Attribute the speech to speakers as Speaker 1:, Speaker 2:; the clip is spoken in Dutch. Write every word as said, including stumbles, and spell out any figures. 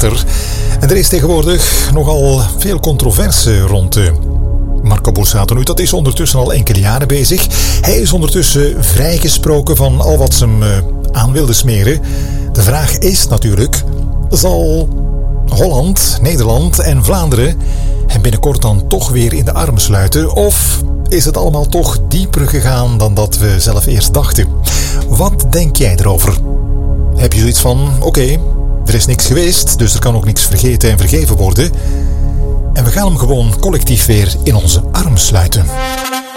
Speaker 1: theater. En er is tegenwoordig nogal veel controverse rond uh, Marco Borsato. Nu, dat is ondertussen al enkele jaren bezig. Hij is ondertussen vrijgesproken van al wat ze hem uh, aan wilde smeren. De vraag is natuurlijk, zal Holland, Nederland en Vlaanderen hem binnenkort dan toch weer in de armen sluiten? Of is het allemaal toch dieper gegaan dan dat we zelf eerst dachten? Wat denk jij erover? Heb je zoiets van, oké, okay, er is niks geweest, dus er kan ook niks vergeten en vergeven worden. En we gaan hem gewoon collectief weer in onze arm sluiten.